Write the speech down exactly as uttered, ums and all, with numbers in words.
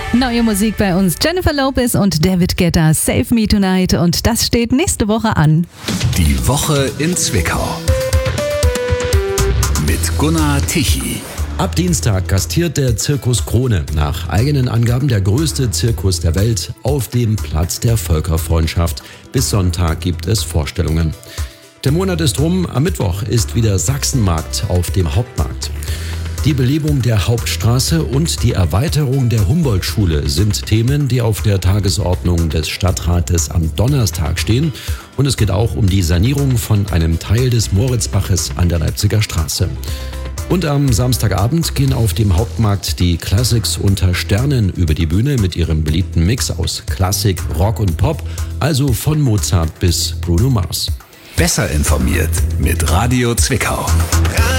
Neue Musik bei uns. Jennifer Lopez und David Guetta, Save Me Tonight. Und das steht nächste Woche an. Die Woche in Zwickau. Mit Gunnar Tichy. Ab Dienstag gastiert der Zirkus Krone, nach eigenen Angaben der größte Zirkus der Welt, auf dem Platz der Völkerfreundschaft. Bis Sonntag gibt es Vorstellungen. Der Monat ist rum, am Mittwoch ist wieder Sachsenmarkt auf dem Hauptmarkt. Die Belebung der Hauptstraße und die Erweiterung der Humboldt-Schule sind Themen, die auf der Tagesordnung des Stadtrates am Donnerstag stehen. Und es geht auch um die Sanierung von einem Teil des Moritzbaches an der Leipziger Straße. Und am Samstagabend gehen auf dem Hauptmarkt die Classics unter Sternen über die Bühne mit ihrem beliebten Mix aus Klassik, Rock und Pop, also von Mozart bis Bruno Mars. Besser informiert mit Radio Zwickau.